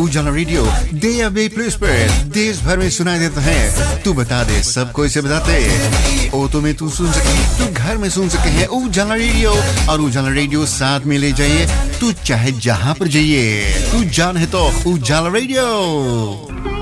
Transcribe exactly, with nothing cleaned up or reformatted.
उजाला radio day अवे place पर देश भर में सुनाई देता है। तू बता दे, सबको इसे बताते। ऑटो में तू सुन सके, तू घर में सुन सके हैं उजाला रेडियो, और उजाला रेडियो साथ में ले जाइए। तू चाहे जहां पर जाइए, तू जान है तो उजाला रेडियो।